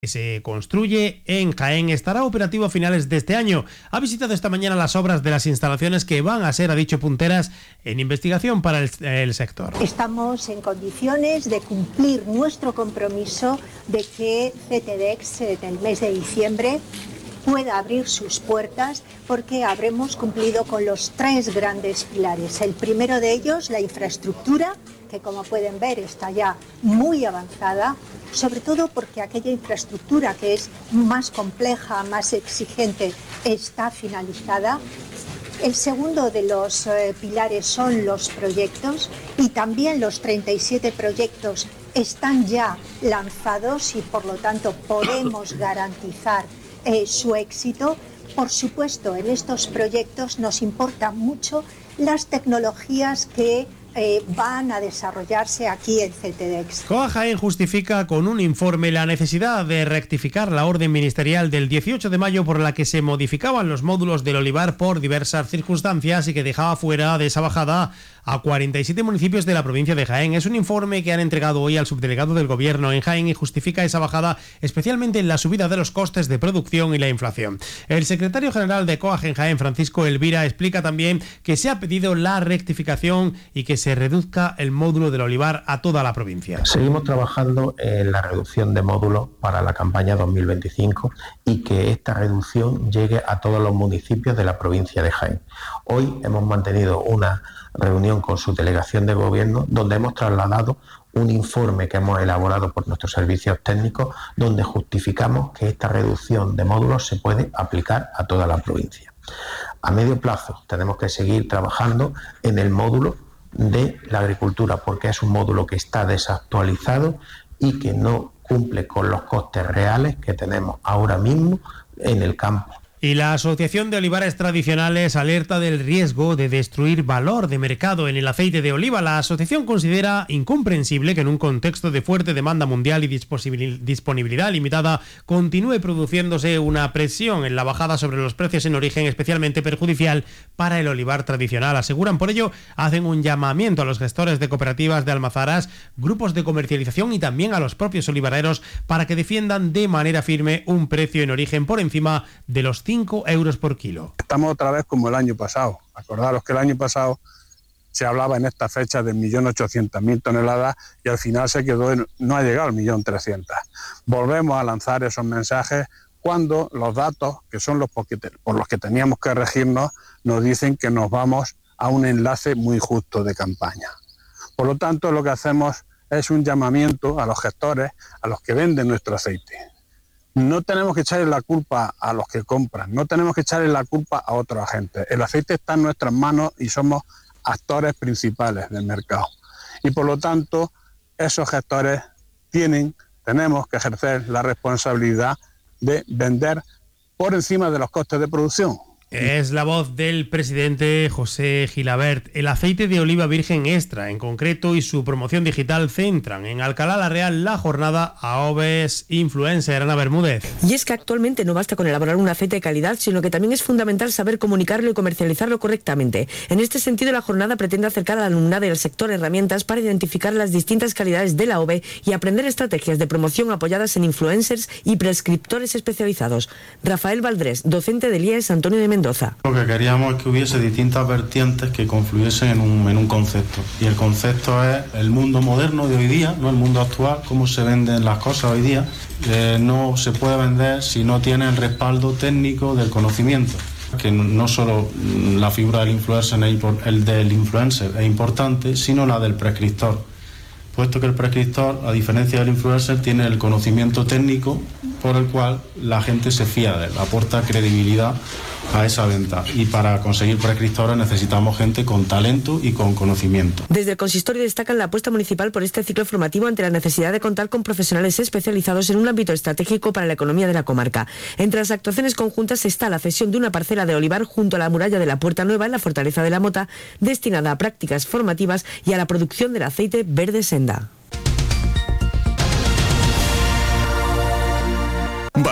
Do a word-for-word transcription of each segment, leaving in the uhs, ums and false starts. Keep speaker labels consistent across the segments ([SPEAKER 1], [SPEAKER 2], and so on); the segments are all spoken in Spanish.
[SPEAKER 1] que se construye en Jaén estará operativo a finales de este año. Ha visitado esta mañana las obras de las instalaciones que van a ser, ha dicho, punteras en investigación para el, el sector.
[SPEAKER 2] Estamos en condiciones de cumplir nuestro compromiso de que CETEDEX en el mes de diciembre pueda abrir sus puertas, porque habremos cumplido con los tres grandes pilares. El primero de ellos, la infraestructura, que como pueden ver está ya muy avanzada, sobre todo porque aquella infraestructura que es más compleja, más exigente, está finalizada. El segundo de los eh, pilares son los proyectos, y también los treinta y siete proyectos están ya lanzados y por lo tanto podemos garantizar eh, su éxito. Por supuesto, en estos proyectos nos importan mucho las tecnologías que Eh, van a desarrollarse aquí en CETEDEX.
[SPEAKER 1] COA Jaén justifica con un informe la necesidad de rectificar la orden ministerial del dieciocho de mayo por la que se modificaban los módulos del olivar por diversas circunstancias y que dejaba fuera de esa bajada a cuarenta y siete municipios de la provincia de Jaén. Es un informe que han entregado hoy al subdelegado del Gobierno en Jaén y justifica esa bajada especialmente en la subida de los costes de producción y la inflación. El secretario general de COA en Jaén, Francisco Elvira, explica también que se ha pedido la rectificación y que se reduzca el módulo del olivar a toda la provincia.
[SPEAKER 3] Seguimos trabajando en la reducción de módulos para la campaña dos mil veinticinco y que esta reducción llegue a todos los municipios de la provincia de Jaén. Hoy hemos mantenido una reunión con su delegación de gobierno donde hemos trasladado un informe que hemos elaborado por nuestros servicios técnicos donde justificamos que esta reducción de módulos se puede aplicar a toda la provincia. A medio plazo tenemos que seguir trabajando en el módulo de la agricultura porque es un módulo que está desactualizado y que no cumple con los costes reales que tenemos ahora mismo en el campo.
[SPEAKER 1] Y la Asociación de Olivares Tradicionales alerta del riesgo de destruir valor de mercado en el aceite de oliva. La asociación considera incomprensible que en un contexto de fuerte demanda mundial y disponibilidad limitada continúe produciéndose una presión en la bajada sobre los precios en origen especialmente perjudicial para el olivar tradicional. Aseguran, por ello, hacen un llamamiento a los gestores de cooperativas de almazaras, grupos de comercialización y también a los propios olivareros para que defiendan de manera firme un precio en origen por encima de los cinco euros por kilo.
[SPEAKER 4] Estamos otra vez como el año pasado. Acordaros que el año pasado se hablaba en esta fecha de un millón ochocientas mil toneladas y al final se quedó en, no ha llegado al un millón trescientas mil. Volvemos a lanzar esos mensajes cuando los datos, que son los por los que teníamos que regirnos, nos dicen que nos vamos a un enlace muy justo de campaña. Por lo tanto, lo que hacemos es un llamamiento a los gestores, a los que venden nuestro aceite. No tenemos que echarle la culpa a los que compran, no tenemos que echarle la culpa a otros agentes. El aceite está en nuestras manos y somos actores principales del mercado. Y por lo tanto, esos gestores tienen, tenemos que ejercer la responsabilidad de vender por encima de los costes de producción.
[SPEAKER 1] Es la voz del presidente José Gilabert. El aceite de oliva virgen extra, en concreto, y su promoción digital centran en Alcalá la Real la jornada Aoves Influencer. Ana Bermúdez.
[SPEAKER 5] Y es que actualmente no basta con elaborar un aceite de calidad, sino que también es fundamental saber comunicarlo y comercializarlo correctamente. En este sentido, la jornada pretende acercar al alumnado y al sector herramientas para identificar las distintas calidades de la A O V E y aprender estrategias de promoción apoyadas en influencers y prescriptores especializados. Rafael Valdrés, docente del I E S Antonio de Mendoza.
[SPEAKER 6] Lo que queríamos es que hubiese distintas vertientes que confluyesen en un, en un concepto. Y el concepto es el mundo moderno de hoy día, no el mundo actual, cómo se venden las cosas hoy día. Eh, no se puede vender si no tiene el respaldo técnico del conocimiento. Que no solo la figura del influencer, el del influencer es importante, sino la del prescriptor. Puesto que el prescriptor, a diferencia del influencer, tiene el conocimiento técnico por el cual la gente se fía de él, aporta credibilidad a esa venta. Y para conseguir prescriptores necesitamos gente con talento y con conocimiento.
[SPEAKER 5] Desde el consistorio destacan la apuesta municipal por este ciclo formativo ante la necesidad de contar con profesionales especializados en un ámbito estratégico para la economía de la comarca. Entre las actuaciones conjuntas está la cesión de una parcela de olivar junto a la muralla de la Puerta Nueva en la Fortaleza de la Mota, destinada a prácticas formativas y a la producción del aceite verde senda.
[SPEAKER 7] Baeza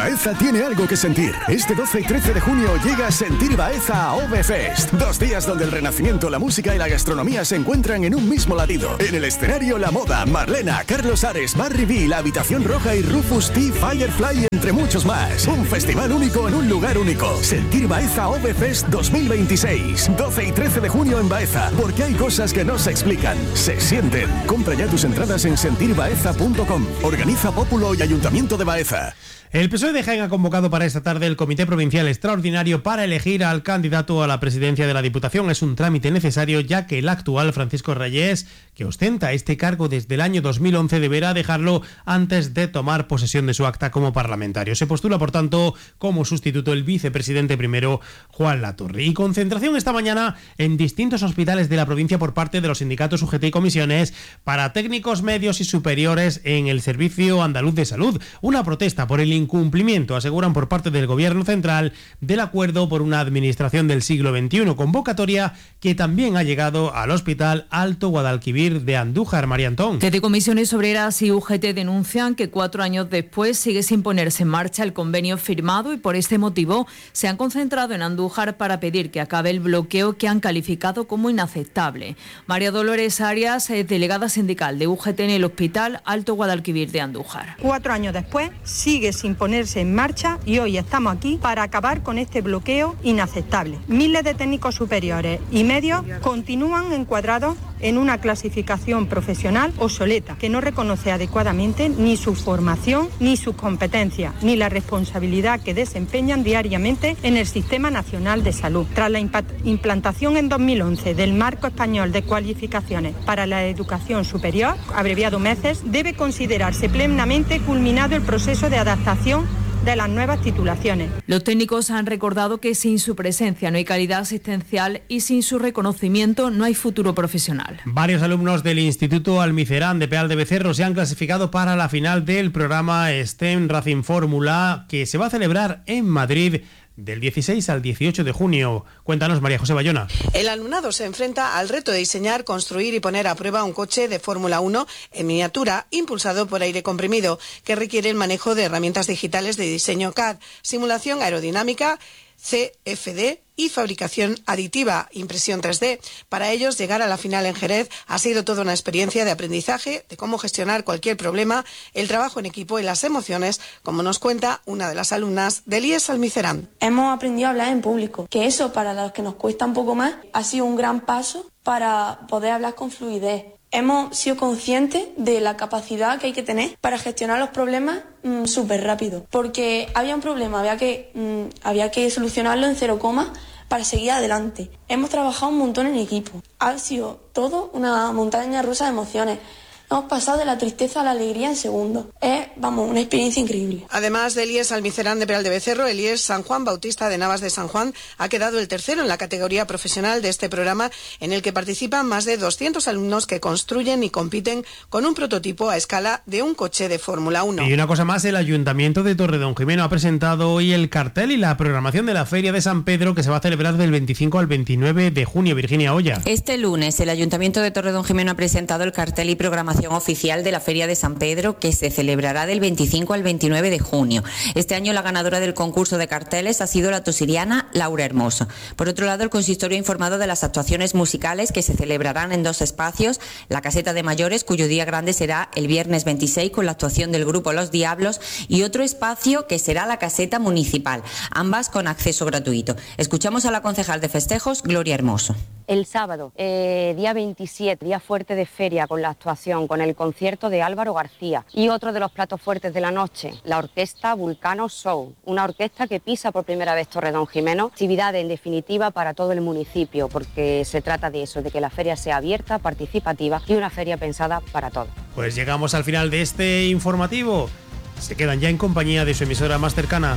[SPEAKER 7] Baeza tiene algo que sentir. Este doce y trece de junio llega Sentir Baeza a Ovefest. Dos días donde el renacimiento, la música y la gastronomía se encuentran en un mismo latido. En el escenario La Moda, Marlena, Carlos Ares, Barry B, La Habitación Roja y Rufus T, Firefly, entre muchos más. Un festival único en un lugar único. Sentir Baeza Ovefest dos mil veintiséis. doce y trece de junio en Baeza. Porque hay cosas que no se explican, se sienten. Compra ya tus entradas en sentir baeza punto com. Organiza Pópulo y Ayuntamiento de Baeza.
[SPEAKER 1] El P S O E de Jaén ha convocado para esta tarde el Comité Provincial Extraordinario para elegir al candidato a la presidencia de la Diputación. Es un trámite necesario ya que el actual Francisco Reyes, que ostenta este cargo desde el año dos mil once, deberá dejarlo antes de tomar posesión de su acta como parlamentario. Se postula, por tanto, como sustituto el vicepresidente primero, Juan Latorre. Y concentración esta mañana en distintos hospitales de la provincia por parte de los sindicatos U G T y comisiones para técnicos medios y superiores en el Servicio Andaluz de Salud. Una protesta por el incumplimiento, aseguran por parte del Gobierno central, del acuerdo por una administración del siglo veintiuno, convocatoria que también ha llegado al Hospital Alto Guadalquivir de Andújar. María Antón.
[SPEAKER 8] Desde comisiones obreras y U G T denuncian que cuatro años después sigue sin ponerse en marcha el convenio firmado y por este motivo se han concentrado en Andújar para pedir que acabe el bloqueo que han calificado como inaceptable. María Dolores Arias es delegada sindical de U G T en el Hospital Alto Guadalquivir de Andújar.
[SPEAKER 9] Cuatro años después sigue sin ponerse en marcha y hoy estamos aquí para acabar con este bloqueo inaceptable. Miles de técnicos superiores y medios continúan encuadrados en una clasificación profesional obsoleta que no reconoce adecuadamente ni su formación, ni sus competencias, ni la responsabilidad que desempeñan diariamente en el Sistema Nacional de Salud. Tras la implantación en dos mil once del Marco Español de Cualificaciones para la Educación Superior, abreviado MECES, debe considerarse plenamente culminado el proceso de adaptación de las nuevas titulaciones.
[SPEAKER 8] Los técnicos han recordado que sin su presencia no hay calidad asistencial y sin su reconocimiento no hay futuro profesional.
[SPEAKER 1] Varios alumnos del Instituto Almicerán de Peal de Becerro se han clasificado para la final del programa STEM Racing Fórmula, que se va a celebrar en Madrid del dieciséis al dieciocho de junio. Cuéntanos, María José Bayona.
[SPEAKER 10] El alumnado se enfrenta al reto de diseñar, construir y poner a prueba un coche de Fórmula uno en miniatura impulsado por aire comprimido, que requiere el manejo de herramientas digitales de diseño C A D, simulación aerodinámica, C F D y fabricación aditiva, impresión tres D. Para ellos, llegar a la final en Jerez ha sido toda una experiencia de aprendizaje, de cómo gestionar cualquier problema, el trabajo en equipo y las emociones, como nos cuenta una de las alumnas del I E S Almicerán.
[SPEAKER 11] Hemos aprendido a hablar en público, que eso para los que nos cuesta un poco más ha sido un gran paso para poder hablar con fluidez. Hemos sido conscientes de la capacidad que hay que tener para gestionar los problemas mmm, súper rápido, porque había un problema, había que, mmm, había que solucionarlo en cero coma para seguir adelante. Hemos trabajado un montón en equipo. Ha sido todo una montaña rusa de emociones. Hemos pasado de la tristeza a la alegría en segundos. Es, vamos, una experiencia increíble.
[SPEAKER 10] Además del I E S Almicerán de Peal de Becerro, el I E S San Juan Bautista de Navas de San Juan ha quedado el tercero en la categoría profesional de este programa, en el que participan más de doscientos alumnos que construyen y compiten con un prototipo a escala de un coche de Fórmula uno.
[SPEAKER 1] Y una cosa más, el Ayuntamiento de Torredonjimeno ha presentado hoy el cartel y la programación de la Feria de San Pedro, que se va a celebrar del veinticinco al veintinueve de junio. Virginia Olla.
[SPEAKER 12] Este lunes el Ayuntamiento de Torredonjimeno ha presentado el cartel y programación oficial de la Feria de San Pedro, que se celebrará del veinticinco al veintinueve de junio. Este año la ganadora del concurso de carteles ha sido la tosiriana Laura Hermoso. Por otro lado, el consistorio ha informado de las actuaciones musicales que se celebrarán en dos espacios: la Caseta de Mayores, cuyo día grande será el viernes veintiséis con la actuación del grupo Los Diablos, y otro espacio que será la Caseta Municipal, ambas con acceso gratuito. Escuchamos a la concejal de festejos, Gloria Hermoso.
[SPEAKER 13] El sábado, eh, día veintisiete, día fuerte de feria, con la actuación, con el concierto de Álvaro García. Y otro de los platos fuertes de la noche, la orquesta Vulcano Show, una orquesta que pisa por primera vez Torredonjimeno. Actividad en definitiva para todo el municipio, porque se trata de eso, de que la feria sea abierta, participativa y una feria pensada para todos.
[SPEAKER 1] Pues llegamos al final de este informativo. Se quedan ya en compañía de su emisora más cercana.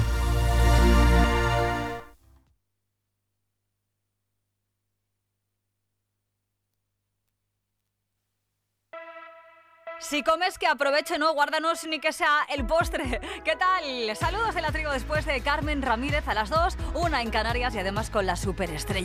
[SPEAKER 14] Si comes, que aproveche, no guárdanos ni que sea el postre. ¿Qué tal? Saludos de la tribu después de Carmen Ramírez a las dos, una en Canarias y además con la superestrella.